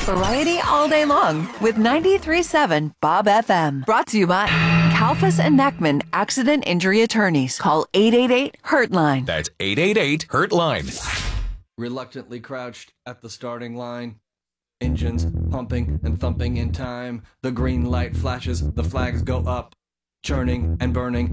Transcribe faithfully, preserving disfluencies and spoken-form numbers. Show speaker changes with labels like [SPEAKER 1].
[SPEAKER 1] Variety all day long with ninety-three point seven Bob F M. Brought to you by Kalfas and Neckman Accident Injury Attorneys. Call eight eight eight, hurt line.
[SPEAKER 2] That's eight eight eight, hurt line.
[SPEAKER 3] Reluctantly crouched at the starting line. Engines pumping and thumping in time. The green light flashes, the flags go up. Churning and burning